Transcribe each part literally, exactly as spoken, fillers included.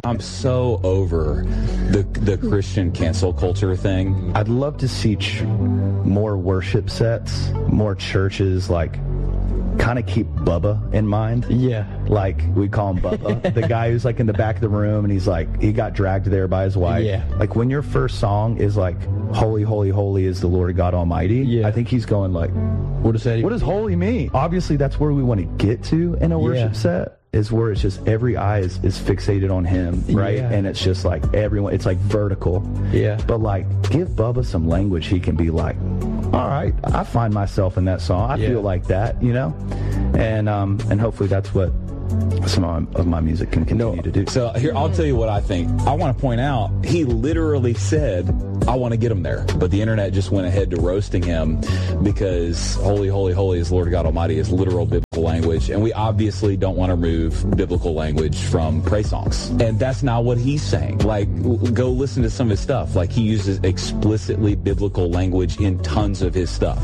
I'm so over the the Christian cancel culture thing. I'd love to see ch- more worship sets, more churches, like, kind of keep Bubba in mind. Yeah. Like, we call him Bubba. The guy who's, like, in the back of the room, and he's, like, he got dragged there by his wife. Yeah. Like, when your first song is, like, holy, holy, holy is the Lord God Almighty, yeah. I think he's going, like, what does that what does holy mean? Obviously, that's where we want to get to in a worship yeah. set, is where it's just every eye is, is fixated on him, right? Yeah. And it's just, like, everyone, it's, like, vertical. Yeah. But, like, give Bubba some language he can be like, all right, I find myself in that song. I yeah. feel like that, you know? And um, and hopefully that's what some of my music can continue no, to do. So here, I'll tell you what I think. I want to point out, he literally said, I want to get him there. But the internet just went ahead to roasting him because holy, holy, holy is Lord God Almighty is literal biblical language. And we obviously don't want to remove biblical language from praise songs. And that's not what he's saying. Like, go listen to some of his stuff. Like, he uses explicitly biblical language in tons of his stuff.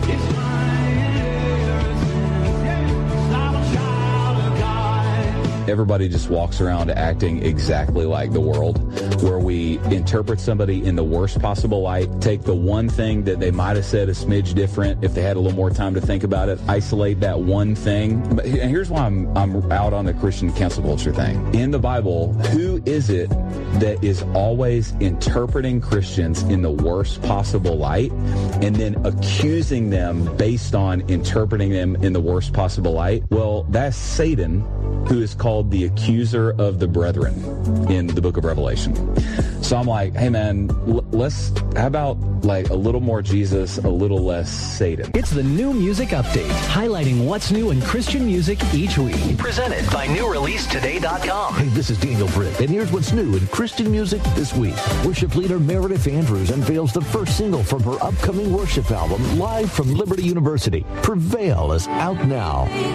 Everybody just walks around acting exactly like the world, where we interpret somebody in the worst possible light, take the one thing that they might have said a smidge different if they had a little more time to think about it, isolate that one thing. But, and here's why I'm, I'm out on the Christian cancel culture thing. In the Bible, who is it that is always interpreting Christians in the worst possible light and then accusing them based on interpreting them in the worst possible light? Well, that's Satan, who is called the accuser of the brethren in the book of Revelation. So I'm like, hey man, l- let's, how about like a little more Jesus, a little less Satan? It's the New Music Update, highlighting what's new in Christian music each week. Presented by new release today dot com. Hey, this is Daniel Britt, and here's what's new in Christian music this week. Worship leader Meredith Andrews unveils the first single from her upcoming worship album, live from Liberty University. Prevail is out now.